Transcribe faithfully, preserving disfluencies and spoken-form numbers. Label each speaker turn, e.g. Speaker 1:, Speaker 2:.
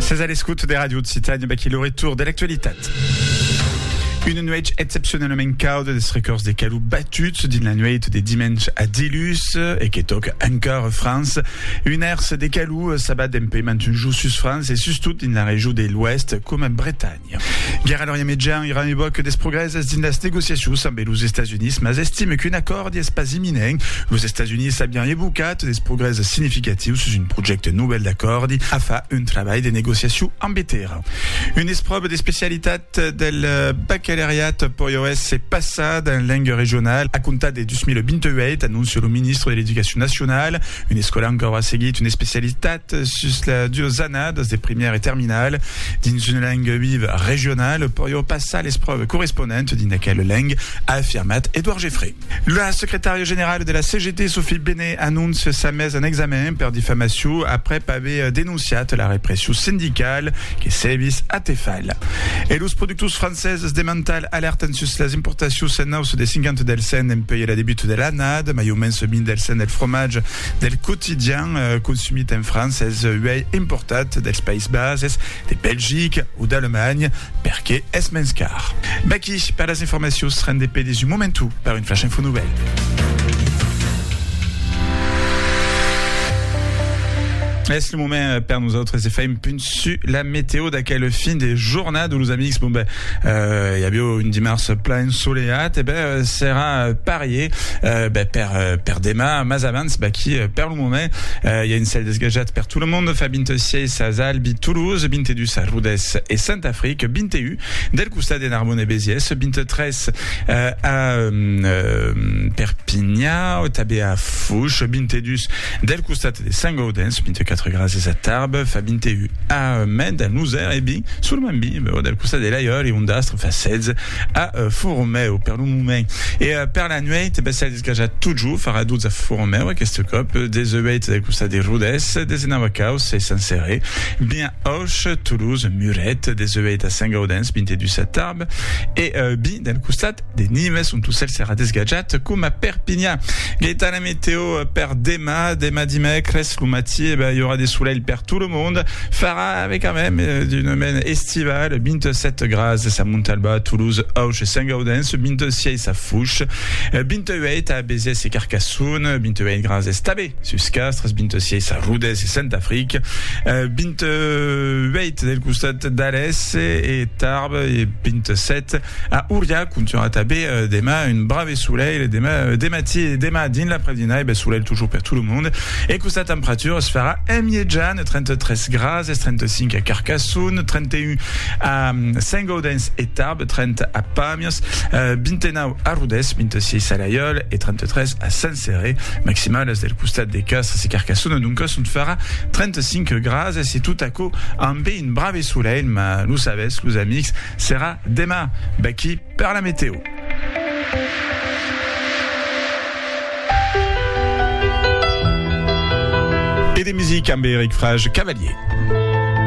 Speaker 1: C'est à l'escoute des radios de Citagne, bah, qui est le retour de l'actualité. Une nuit exceptionnellement chaude des records des calous battus d'une la nuit des dimanches à Dilus et qui toque encore France. Une herse des calous s'abat d'un peu maintenant joue sur France et surtout dans la région de l'Ouest comme en Bretagne. Guerre à l'Orient médian, Iran évoque des progrès dans les négociations avec les États-Unis, mais estime qu'un accord n'est pas imminent. Les États-Unis savent bien éboucat des progrès significatifs sur une project nouvelle d'accord à faire un travail de négociation embêté. Une esprobe des spécialités del baccalauréat pour iOS c'est passé dans langue régionale à compter de deux mille vingt-huit, annonce le ministre de l'Éducation nationale. Une école encore a seguit une spécialité sur la diosana des premières et terminales dans une langue vive régionale pour y passer l'espreuve correspondante dans laquelle langue, a affirmé Édouard Geffrey. La secrétaire générale de la C G T, Sophie Benet, annonce sa mise en examen per diffamation après pavé dénonciat la répression syndicale qui sévisse à Tefal. Et los productos françaises démentent alertent sur les importations sennaus des cinquante delsen en pays à la début de l'année, mais au moins ce bin delsen del fromage del quotidien euh, consumé en France es huei importat des Pays Bases, de Belgique ou d'Allemagne, perché es mens car. Baki, par les informations seraient des pays du momentu par une flash info nouvelle. Est-ce le moment per nous autres c'est fait une punch sur la météo d'aquel fin des journées de nos amis bon ben euh, il y a bien une dimanche plein soleillate et ben sera parié euh, ben per per dema mazavans ben qui per le moment il y a une salle desgajate per tout le monde Fabinte Siey Sazal Bit Toulouse Binte du Saroudes et Saint-Afrique Binte U del Coustad et Narbonne et Béziers Binte Tresse euh, à euh, Perpignan Otabé à Fouche Binte Dus del Coustad des Saint-Gaudens Binte quatre grâce à Tarbes, Fabine T U à Med, à Nouzer et Bi, sur le Mambi, au Costa des Layol et Ondastre, Facèdes, à Fouromé, au Perlou-Moumé. Et per la nuit, ben, ça desgaja toujours, fara douze à Fouromé, ouais, qu'est-ce que des Euet, des Costa des Roudes, des Enavacaus, et Saint-Céré, bien Auch, Toulouse, Murette, des Euet à Saint-Gaudens, Binte du Tarbes, et euh, Bi, del Costa des Nimes, sont tous celles sera desgajat, comme à Perpignan. Gaëtan la météo, per Dema, Dema Dimec, Res Lumati, ben, il y aura des soleils per tout le monde. Fara avec quand même euh, d'une semaine estivale. Binte sept grâce à Montalba, Toulouse, Auch et Saint-Gaudens. Binte Siey à Fouche. Euh, Binte huit à Béziers et Carcassonne. Binte huit grâce à Stabé, Suscastres. Binte Siey à Roudes et Saint-Afrique. Euh, Binte huit del Coustad d'Alès et Tarbes. Et Binte sept à Ouriac. Où tu auras tabé euh, Dema une brave soleil. Dema, euh, Demati et Dema din l'après-dîner. Ben, soleil toujours per tout le monde. Et Coustad température se fera Emiejan, trente-trois grâce, trente-cinq à Carcassonne, trente et un à Saint-Gaudens et Tarbes, trente à Pamiers, euh, Bintenau à Roudes, vingt-six à Layol et trente-trois à Saint-Céré. Maximal del Coustad des Castres, c'est Carcassonne, donc on fera trente-cinq grâce, et c'est tout à coup en B, une brave soleil, mais nous savez, nous amis, sera demain, Baki, par la météo. Et des musiques, Amber Eric Frage, Cavalier.